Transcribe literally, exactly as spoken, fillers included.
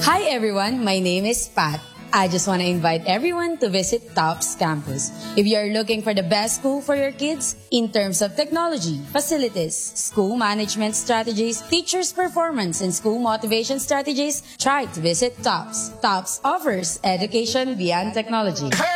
Hi everyone, my name is Pat. I just want to invite everyone to visit TOPS campus. If you are looking for the best school for your kids in terms of technology, facilities, school management strategies, teachers' performance, and school motivation strategies, try to visit TOPS. TOPS offers education beyond technology. Hey!